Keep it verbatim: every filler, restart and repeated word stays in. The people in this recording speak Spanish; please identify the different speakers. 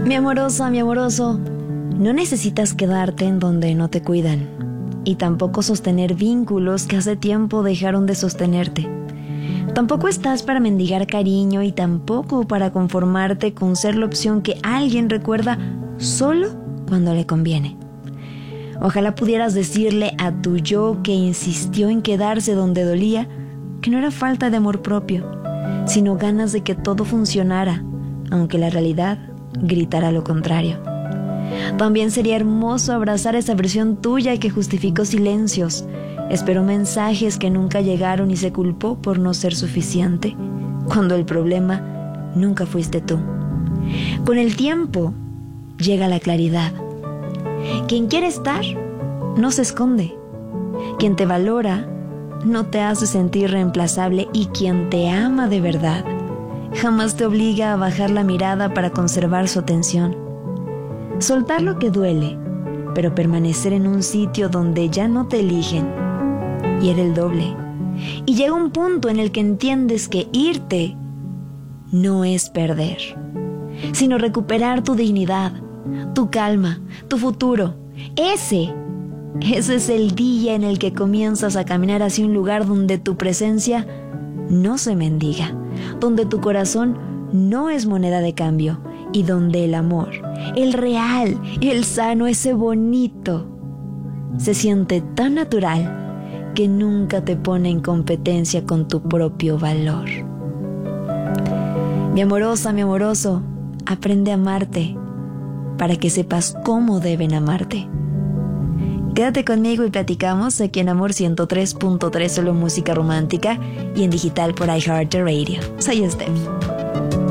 Speaker 1: Mi amorosa, mi amoroso, no necesitas quedarte en donde no te cuidan y tampoco sostener vínculos que hace tiempo dejaron de sostenerte. Tampoco estás para mendigar cariño y tampoco para conformarte con ser la opción que alguien recuerda solo cuando le conviene. Ojalá pudieras decirle a tu yo que insistió en quedarse donde dolía que no era falta de amor propio, sino ganas de que todo funcionara, aunque la realidad gritara lo contrario. También sería hermoso abrazar esa versión tuya que justificó silencios, esperó mensajes que nunca llegaron y se culpó por no ser suficiente, cuando el problema nunca fuiste tú. Con el tiempo llega la claridad. Quien quiere estar no se esconde. Quien te valora no te hace sentir reemplazable y quien te ama de verdad jamás te obliga a bajar la mirada para conservar su atención. Soltar lo que duele, pero permanecer en un sitio donde ya no te eligen, hiere el doble. Y llega un punto en el que entiendes que irte no es perder, sino recuperar tu dignidad, tu calma, tu futuro. Ese, ese es el día en el que comienzas a caminar hacia un lugar donde tu presencia no se mendiga, donde tu corazón no es moneda de cambio y donde el amor, el real, el sano, ese bonito, se siente tan natural que nunca te pone en competencia con tu propio valor. Mi amorosa, mi amoroso, aprende a amarte para que sepas cómo deben amarte. Quédate conmigo y platicamos aquí en Amor ciento tres punto tres, solo música romántica, y en digital por iHeartRadio. Soy Steph.